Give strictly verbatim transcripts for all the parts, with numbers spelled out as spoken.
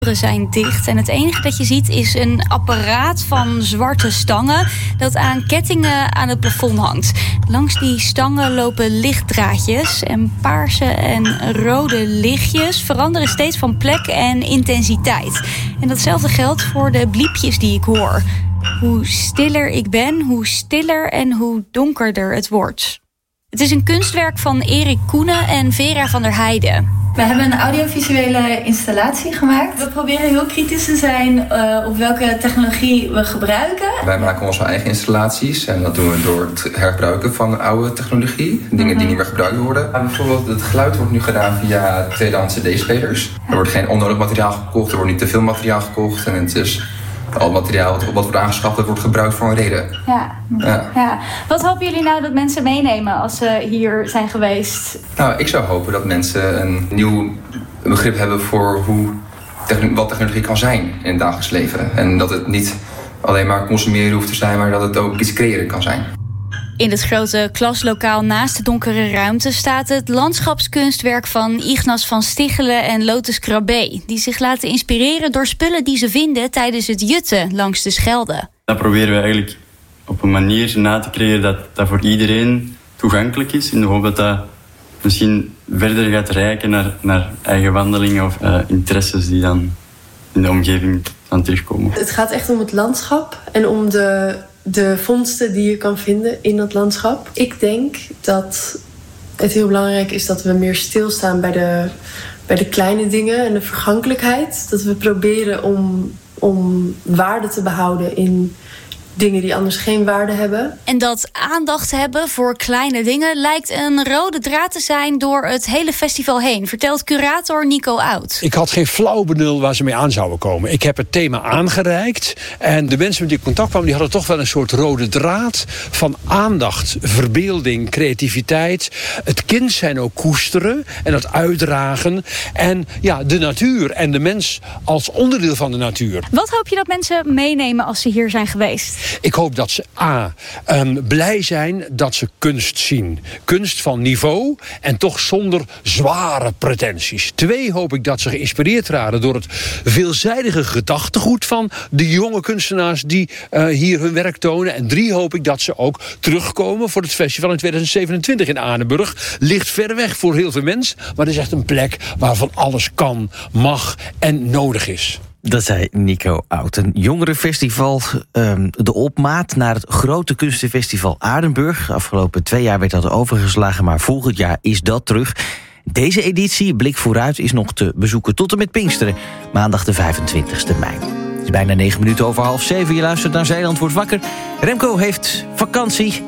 zijn dicht en het enige dat je ziet is een apparaat van zwarte stangen dat aan kettingen aan het plafond hangt. Langs die stangen lopen lichtdraadjes en paarse en rode lichtjes veranderen steeds van plek en intensiteit. En datzelfde geldt voor de bliepjes die ik hoor. Hoe stiller ik ben, hoe stiller en hoe donkerder het wordt. Het is een kunstwerk van Erik Koenen en Vera van der Heijden. We hebben een audiovisuele installatie gemaakt. We proberen heel kritisch te zijn uh, op welke technologie we gebruiken. Wij maken onze eigen installaties en dat doen we door het hergebruiken van oude technologie. Dingen mm-hmm. die niet meer gebruikt worden. Ja, bijvoorbeeld het geluid wordt nu gedaan via tweedehands C D-spelers. Ja. Er wordt geen onnodig materiaal gekocht, er wordt niet te veel materiaal gekocht. En het is al materiaal wat wordt aangeschaft, dat wordt gebruikt voor een reden. Ja. Ja. Ja. Wat hopen jullie nou dat mensen meenemen als ze hier zijn geweest? Nou, ik zou hopen dat mensen een nieuw begrip hebben voor hoe techn- wat technologie kan zijn in het dagelijks leven. En dat het niet alleen maar consumeren hoeft te zijn, maar dat het ook iets creëren kan zijn. In het grote klaslokaal naast de donkere ruimte staat het landschapskunstwerk van Ignas van Stichelen en Lotus Crabé, die zich laten inspireren door spullen die ze vinden tijdens het jutten langs de Schelde. Dat proberen we eigenlijk op een manier na te creëren dat dat voor iedereen toegankelijk is, in de hoop dat dat misschien verder gaat reiken naar, naar eigen wandelingen of uh, interesses die dan in de omgeving aan terugkomen. Het gaat echt om het landschap en om de de vondsten die je kan vinden in dat landschap. Ik denk dat het heel belangrijk is dat we meer stilstaan bij de, bij de kleine dingen en de vergankelijkheid. Dat we proberen om, om waarde te behouden in dingen die anders geen waarde hebben. En dat aandacht hebben voor kleine dingen lijkt een rode draad te zijn door het hele festival heen, vertelt curator Nico Oud. Ik had geen flauw benul waar ze mee aan zouden komen. Ik heb het thema aangereikt en de mensen met die ik contact kwamen, die hadden toch wel een soort rode draad van aandacht, verbeelding, creativiteit. Het kind zijn ook koesteren en dat uitdragen. En ja, de natuur en de mens als onderdeel van de natuur. Wat hoop je dat mensen meenemen als ze hier zijn geweest? Ik hoop dat ze a. Um, blij zijn dat ze kunst zien. Kunst van niveau en toch zonder zware pretenties. Twee, hoop ik dat ze geïnspireerd raden door het veelzijdige gedachtegoed van de jonge kunstenaars die uh, hier hun werk tonen. En drie, hoop ik dat ze ook terugkomen voor het festival in twintig zevenentwintig in Aardenburg. Ligt ver weg voor heel veel mensen, maar het is echt een plek waarvan alles kan, mag en nodig is. Dat zei Nico Oud. Een jongerenfestival, um, de opmaat naar het grote kunstenfestival Aardenburg. De afgelopen twee jaar werd dat overgeslagen, maar volgend jaar is dat terug. Deze editie, Blik Vooruit, is nog te bezoeken tot en met Pinksteren, maandag de vijfentwintigste mei. Het is bijna negen minuten over half zeven. Je luistert naar Zeeland wordt wakker. Remco heeft vakantie,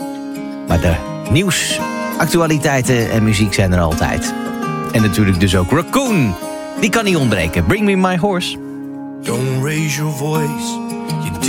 maar de nieuws, actualiteiten en muziek zijn er altijd. En natuurlijk dus ook Raccoon. Die kan niet ontbreken. Bring me my horse. Don't raise your voice.